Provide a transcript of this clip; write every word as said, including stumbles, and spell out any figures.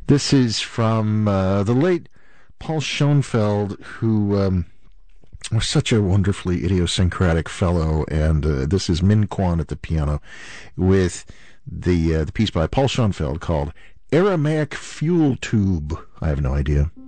This is from uh, the late Paul Schoenfeld, who um, was such a wonderfully idiosyncratic fellow, and uh, this is Min Kwan at the piano with the uh, the piece by Paul Schoenfeld called Aramaic Fuel Tube. I have no idea.